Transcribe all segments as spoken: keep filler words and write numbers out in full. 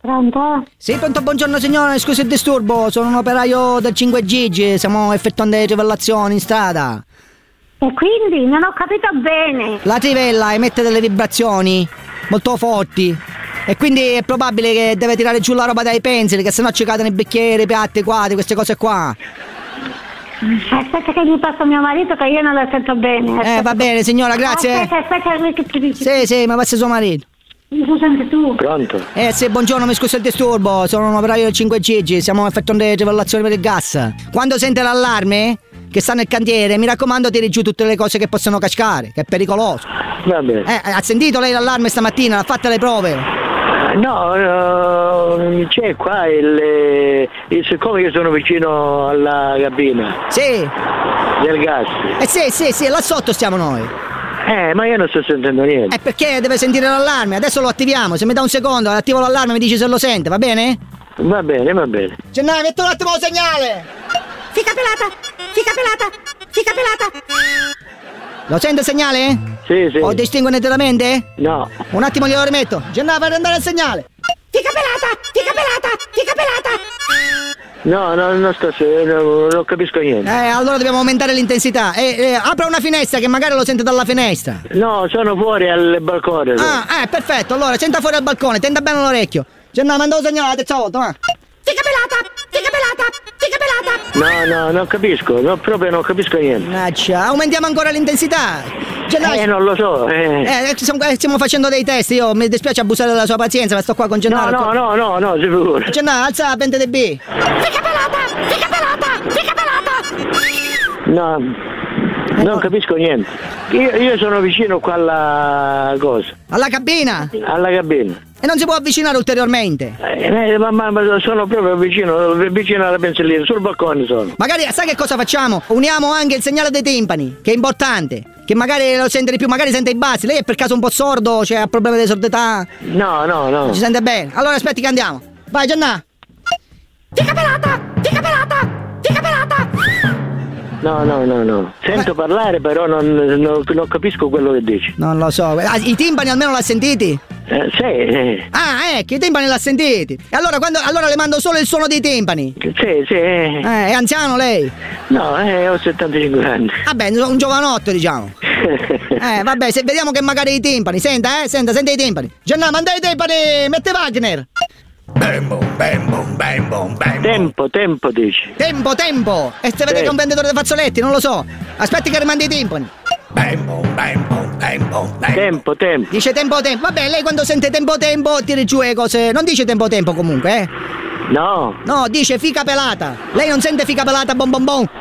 Pronto? Sì, pronto, buongiorno signora, scusi il disturbo, sono un operaio del cinque G, stiamo effettuando le trivellazioni in strada. E quindi non ho capito bene. La trivella emette delle vibrazioni molto forti e quindi è probabile che deve tirare giù la roba dai pensili, che sennò ci cadono i bicchieri, i piatti, i quadri, queste cose qua. Aspetta che gli passo mio marito che io non la sento bene. Aspetta. Eh, va bene signora, grazie. Aspetta, aspetta che ti dici. Sì, sì, ma passa suo marito. Mi scusi anche tu. Pronto? Eh sì, buongiorno, mi scusi il disturbo, sono un operaio del cinque G, stiamo effettuando le trivellazioni per il gas. Quando sente l'allarme che sta nel cantiere, mi raccomando tiri giù tutte le cose che possono cascare, che è pericoloso. Va bene. Eh, ha sentito lei l'allarme stamattina? Ha fatto le prove? No, no, c'è qua il, il... Siccome io sono vicino alla cabina. Sì. Del gas. Eh sì, sì, sì, là sotto stiamo noi. Eh, ma io non sto sentendo niente. Eh, perché deve sentire l'allarme, adesso lo attiviamo, se mi dà un secondo, attivo l'allarme e mi dici se lo sente, va bene? Va bene, va bene. Gennaro, metti un attimo il segnale! Fica pelata! Fica pelata! Fica pelata! Lo sente il segnale? Sì, sì. O distingue nettamente? No. Un attimo glielo rimetto. Gennaro, fai andare il segnale! Fica pelata! Fica pelata! Fica pelata! No, no, non sto non, non capisco niente. Eh, allora dobbiamo aumentare l'intensità. Eh, eh, apra una finestra che magari lo sente dalla finestra. No, sono fuori al balcone. Ah, eh, perfetto. Allora, senta fuori al balcone, tenda bene l'orecchio. Gennaro, manda un segnale la terza volta, va. Fica pelata! Fica pelata! Fica pelata! No, no, non capisco, no, proprio non capisco niente. Mannaggia, aumentiamo ancora l'intensità. Gennaro, Eh, non lo so. Eh, eh, stiamo, eh, stiamo facendo dei test. Io mi dispiace abusare della sua pazienza, ma sto qua con no, Gennaro. no, no, no, no, sicuro. Gennaro, alza la pente di B. Fica pelata! Fica pelata! Fica pelata! No, non capisco niente. Io, io sono vicino qua alla cosa, Alla cabina. alla cabina. E non si può avvicinare ulteriormente. Eh, ma, ma, ma sono proprio vicino, vicino alla pensellina, sul balcone sono. Magari, sai che cosa facciamo? Uniamo anche il segnale dei timpani, che è importante. Che magari lo sente di più, magari sente i bassi. Lei è per caso un po' sordo, cioè ha problemi di sordità? No, no, no. Ci sente bene? Allora aspetti che andiamo. Vai, Gianna. Fica pelata! Fica pelata! Fica pelata! No, no, no, no. Sento parlare, però non, non, non capisco quello che dici. Non lo so. Ah, i timpani almeno l'ha sentiti? Eh, sì, eh. Ah, ecco, i timpani l'ha sentiti. E allora quando allora le mando solo il suono dei timpani. Sì, sì. Eh. Eh, è anziano lei? No, eh, ho settantacinque anni. Vabbè, un giovanotto, diciamo. Eh, vabbè, se vediamo che magari i timpani. Senta, eh, senta, senta i timpani. Gianna, manda i timpani, mette Wagner. Bam boom, bam boom, bam boom, bam boom. Tempo, tempo dici. Tempo, tempo. E se vede Sì. che è un venditore di fazzoletti, non lo so. Aspetti che rimandi i timpani. Bam boom, bam boom, bam boom, bam. Tempo, tempo. Dice tempo, tempo. Vabbè, lei quando sente tempo, tempo, tiri giù le cose. Non dice tempo, tempo comunque, eh. No. No, dice fica pelata. Lei non sente fica pelata, bom bom bom.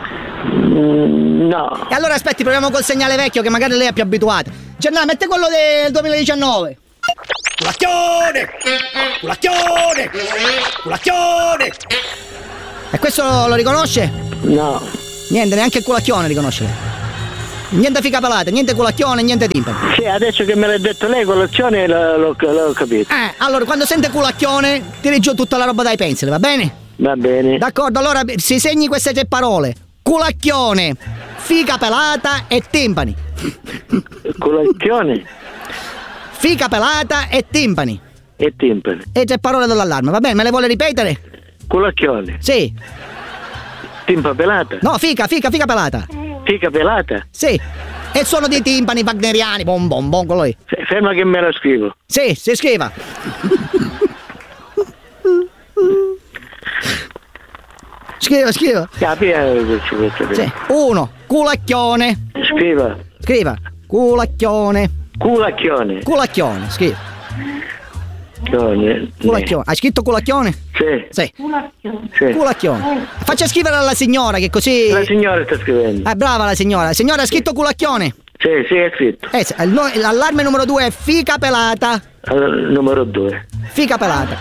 Mm, no. E allora aspetti, proviamo col segnale vecchio che magari lei è più abituata. Gianna, mette quello del duemiladiciannove. Culacchione! Culacchione! Culacchione! E questo lo, lo riconosce? No. Niente, neanche il culacchione riconosce lei. Niente fica pelata, niente culacchione, niente timpani. Sì, adesso che me l'ha detto lei, colazione l'ho, l'ho, l'ho capito. Eh, allora quando sente culacchione, tiri giù tutta la roba dai pensili, va bene? Va bene. D'accordo, allora si segni queste tre parole. Culacchione, fica pelata e timpani. Colazione Fica pelata e timpani. e timpani. E tre parole dell'allarme, va bene? Me le vuole ripetere? Colacchione. Sì. Timpa pelata. No, fica, fica, fica pelata. Fica pelata. Sì. E il suono dei timpani wagneriani, bom bom bom, quello lì. F- ferma che me la scrivo. Sì, si scriva. Scriva, scriva. Capi? Sì. Uno, culacchione. Scriva. Scriva. Culacchione. Culacchione. Culacchione, scriva. Culacchione. Culacchione. Hai scritto culacchione? Sì. Sì. Sì. Culacchione. Faccia scrivere alla signora che così. La signora sta scrivendo. Eh, brava la signora. Signora ha scritto culacchione. Sì, sì, è scritto. Eh, sì, il no- l'allarme numero due è fica pelata. Allora, numero due. Fica pelata.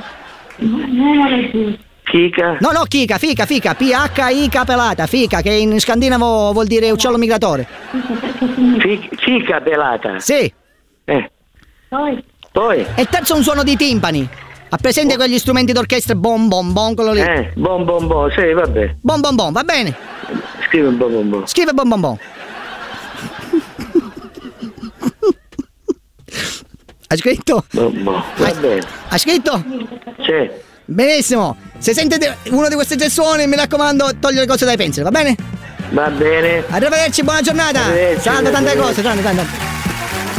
Fica. No, no, Kika, fica, fica, P H I K pelata, fica, che in scandinavo vuol dire uccello migratore. Fica, fica pelata. Sì. Eh. Poi. Poi. E il terzo è un suono di timpani. Ha presente quegli strumenti d'orchestra bom bom bom, quello lì? Eh, bom bom bom, sì, vabbè. Bom bom bom, va bene? Scrivi un bom bom bom. Scrive bom bom bom. Ha scritto? No, no, va Ha- bene. Ha scritto? Sì. Benissimo. Se sentite uno di questi tre suoni, mi raccomando, togli le cose dai pensieri, va bene? Va bene. Arrivederci, buona giornata. Arrivederci, Salve, tante arrivederci. cose, tante, tante.